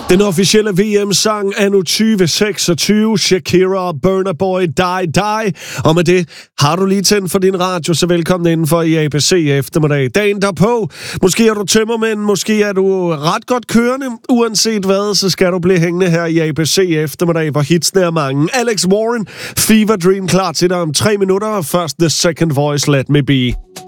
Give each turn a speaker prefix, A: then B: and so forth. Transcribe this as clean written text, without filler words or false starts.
A: Den officielle VM-sang anno 2026, Shakira, Burna Boy, Die Die. Og med det har du lige tændt for din radio, så velkommen indenfor i ABC eftermiddag. Dagen derpå. Måske er du tømmermænd, måske er du ret godt kørende. Uanset hvad, så skal du blive hængende her i ABC eftermiddag, hvor hitsene er mange. Alex Warren, Fever Dream, klar til dig om 3 minutter. Først The Second Voice, Let Me Be.